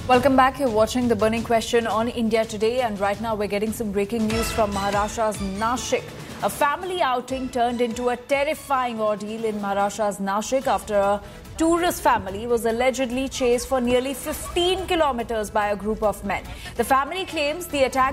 Welcome back. You're watching The Burning Question on India Today, and right now we're getting some breaking news from Maharashtra's Nashik. A family outing turned into a terrifying ordeal in Maharashtra's Nashik after a tourist family was allegedly chased for nearly 15 kilometers by a group of men. The family claims the attack